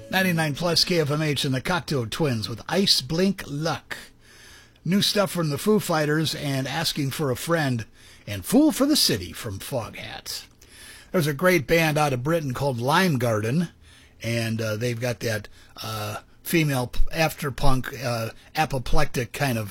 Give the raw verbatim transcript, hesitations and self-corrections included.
ninety-nine plus K F M H and the Cocteau Twins with Ice Blink Luck. New stuff from the Foo Fighters and Asking for a Friend and Fool for the City from Foghats. There's a great band out of Britain called Lime Garden, and uh, they've got that uh, female after-punk, uh, apoplectic kind of